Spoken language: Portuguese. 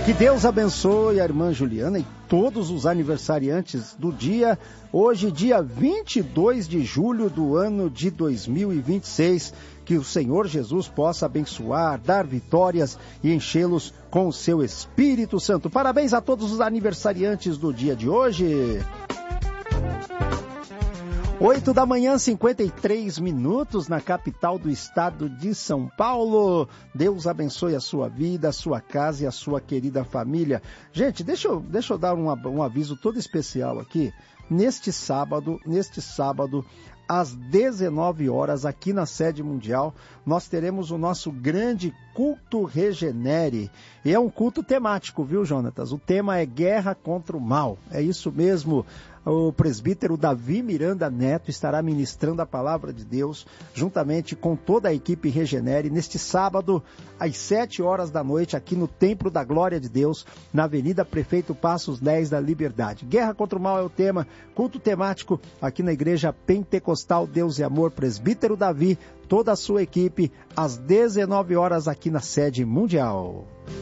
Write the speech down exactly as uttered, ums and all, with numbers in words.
Que Deus abençoe a irmã Juliana e todos os aniversariantes do dia. Hoje, dia vinte e dois de julho do ano de dois mil e vinte e seis. Que o Senhor Jesus possa abençoar, dar vitórias e enchê-los com o seu Espírito Santo. Parabéns a todos os aniversariantes do dia de hoje. Oito da manhã, cinquenta e três minutos, na capital do estado de São Paulo. Deus abençoe a sua vida, a sua casa e a sua querida família. Gente, deixa eu, deixa eu dar um, um aviso todo especial aqui. Neste sábado, neste sábado, às dezenove horas, aqui na sede mundial, nós teremos o nosso grande culto Regenere. E é um culto temático, viu, Jonatas? O tema é Guerra contra o Mal. É isso mesmo. O presbítero Davi Miranda Neto estará ministrando a palavra de Deus, juntamente com toda a equipe Regenere, neste sábado, às sete horas da noite, aqui no Templo da Glória de Deus, na Avenida Prefeito Passos dez da Liberdade. Guerra contra o Mal é o tema, culto temático aqui na Igreja Pentecostal Deus e Amor, presbítero Davi, toda a sua equipe, às dezenove horas aqui na sede mundial.